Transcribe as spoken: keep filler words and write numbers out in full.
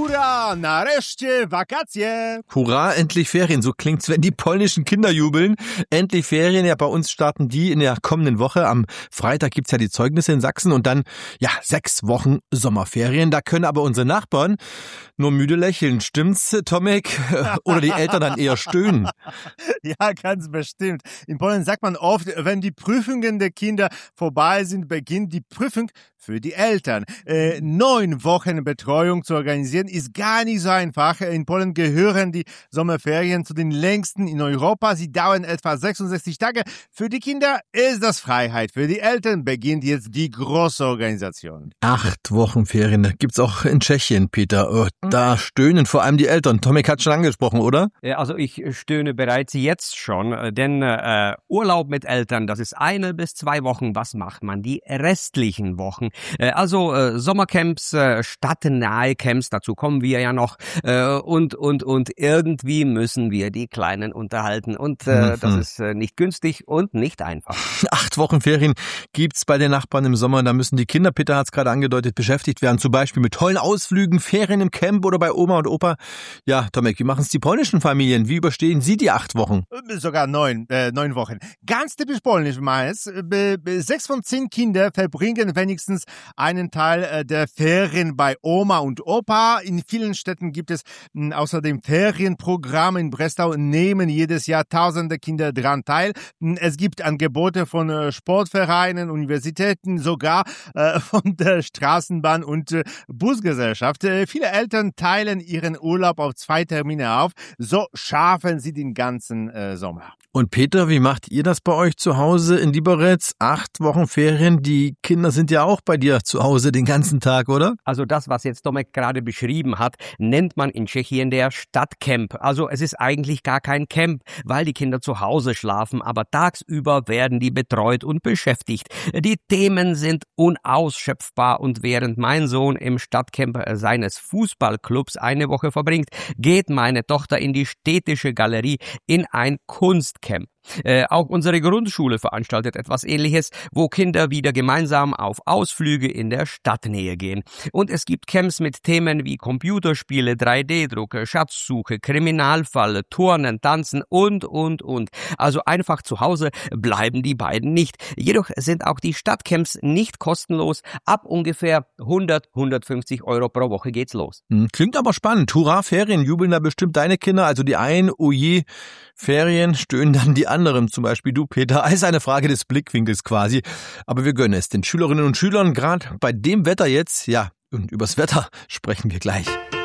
Hurra, nareszcie wakacje! Hurra, endlich Ferien. So klingt's, wenn die polnischen Kinder jubeln. Endlich Ferien. Ja, bei uns starten die in der kommenden Woche. Am Freitag gibt's ja die Zeugnisse in Sachsen und dann, ja, sechs Wochen Sommerferien. Da können aber unsere Nachbarn nur müde lächeln. Stimmt's, Tomek? Oder die Eltern dann eher stöhnen? Ja, ganz bestimmt. In Polen sagt man oft, wenn die Prüfungen der Kinder vorbei sind, beginnt die Prüfung für die Eltern. Äh, neun Wochen Betreuung zu organisieren ist gar nicht so einfach. In Polen gehören die Sommerferien zu den längsten in Europa. Sie dauern etwa sechsundsechzig Tage. Für die Kinder ist das Freiheit. Für die Eltern beginnt jetzt die große Organisation. Acht Wochen Ferien, da gibt's auch in Tschechien, Peter. Oh, da stöhnen vor allem die Eltern. Tomek hat schon angesprochen, oder? Also ich stöhne bereits jetzt schon, denn äh, Urlaub mit Eltern, das ist eine bis zwei Wochen. Was macht man die restlichen Wochen? Äh, also äh, Sommercamps, äh, stadtnahe Camps, dazu kommen wir ja noch. Äh, und und und irgendwie müssen wir die Kleinen unterhalten. Und äh, mhm. das ist äh, nicht günstig und nicht einfach. Acht Wochen Ferien gibt's bei den Nachbarn im Sommer. Da müssen die Kinder, Peter hat's gerade angedeutet, beschäftigt werden. Zum Beispiel mit tollen Ausflügen, Ferien im Camp oder bei Oma und Opa. Ja, Tomek, wie machen's die polnischen Familien? Wie überstehen sie die acht Wochen? Sogar neun, äh, neun Wochen. Ganz typisch polnisch meist. Be, be, sechs von zehn Kinder verbringen wenigstens einen Teil äh, der Ferien bei Oma und Opa. In vielen Städten gibt es mh, außerdem Ferienprogramme. In Breslau nehmen jedes Jahr tausende Kinder dran teil. Es gibt Angebote von äh, Sportvereinen, Universitäten, sogar äh, von der Straßenbahn und äh, Busgesellschaft. Äh, viele Eltern teilen ihren Urlaub auf zwei Termine auf. So schaffen sie den ganzen äh, Sommer. Und Peter, wie macht ihr das bei euch zu Hause in Liberec? Acht Wochen Ferien, die Kinder sind ja auch bei dir zu Hause den ganzen Tag, oder? Also das, was jetzt Tomek gerade beschrieben hat, nennt man in Tschechien der Stadtcamp. Also es ist eigentlich gar kein Camp, weil die Kinder zu Hause schlafen, aber tagsüber werden die betreut und beschäftigt. Die Themen sind unausschöpfbar und während mein Sohn im Stadtcamp seines Fußballclubs eine Woche verbringt, geht meine Tochter in die städtische Galerie in ein Kunstcamp. Äh, auch unsere Grundschule veranstaltet etwas Ähnliches, wo Kinder wieder gemeinsam auf Ausflüge in der Stadtnähe gehen. Und es gibt Camps mit Themen wie Computerspiele, drei D Druck, Schatzsuche, Kriminalfall, Turnen, Tanzen und, und, und. Also einfach zu Hause bleiben die beiden nicht. Jedoch sind auch die Stadtcamps nicht kostenlos. Ab ungefähr hundert, hundertfünfzig Euro pro Woche geht's los. Klingt aber spannend. Hurra, Ferien, jubeln da bestimmt deine Kinder. Also die einen, oh je, Ferien, stöhnen dann die anderen, zum Beispiel du, Peter. Ist eine Frage des Blickwinkels quasi. Aber wir gönnen es den Schülerinnen und Schülern, gerade bei dem Wetter jetzt. Ja, und übers Wetter sprechen wir gleich.